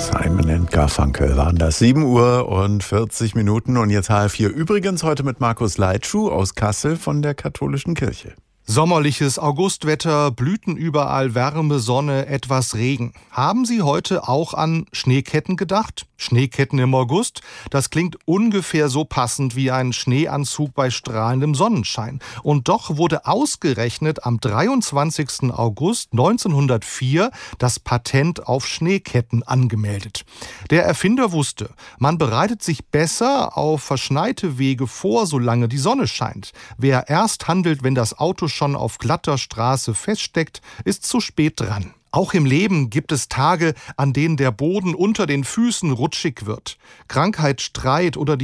Simon & Garfunkel waren das. 7:40 und jetzt HR4. Übrigens heute mit Markus Leitschuh aus Kassel von der Katholischen Kirche. Sommerliches Augustwetter, Blüten überall, Wärme, Sonne, etwas Regen. Haben Sie heute auch an Schneeketten gedacht? Schneeketten im August? Das klingt ungefähr so passend wie ein Schneeanzug bei strahlendem Sonnenschein. Und doch wurde ausgerechnet am 23. August 1904 das Patent auf Schneeketten angemeldet. Der Erfinder wusste, man bereitet sich besser auf verschneite Wege vor, solange die Sonne scheint. Wer erst handelt, wenn das Auto schon auf glatter Straße feststeckt, ist zu spät dran. Auch im Leben gibt es Tage, an denen der Boden unter den Füßen rutschig wird. Krankheit, Streit oder die